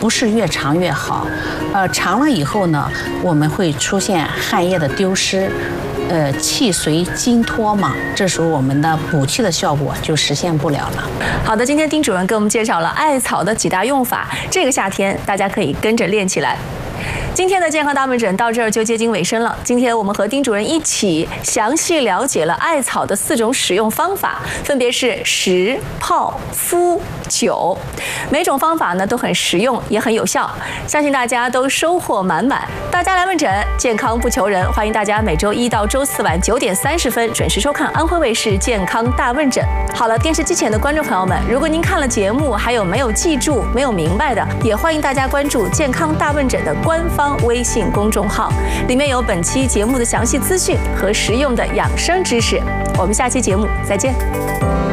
不是越长越好，长了以后呢，我们会出现汗液的丢失。气随津脱嘛，这时候我们的补气的效果就实现不了了。 好的，今天丁主任给我们介绍了艾草的几大用法，这个夏天大家可以跟着练起来。今天的健康大问诊到这儿就接近尾声了。今天我们和丁主任一起详细了解了艾草的4种使用方法，分别是食、泡、敷、灸。每种方法呢都很实用，也很有效，相信大家都收获满满。大家来问诊，健康不求人，欢迎大家每周1到周4晚9点30分准时收看安徽卫视健康大问诊。好了，电视机前的观众朋友们，如果您看了节目还有没有记住、没有明白的，也欢迎大家关注健康大问诊的官方微信公众号，里面有本期节目的详细资讯和实用的养生知识。我们下期节目再见。